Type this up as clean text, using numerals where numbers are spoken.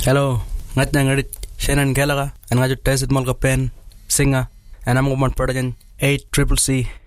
Hello, ngat na ngarit Shannon Gallagher, and ngarit Tezit Molka Pen, singer, and I'm going to 8 Triple C.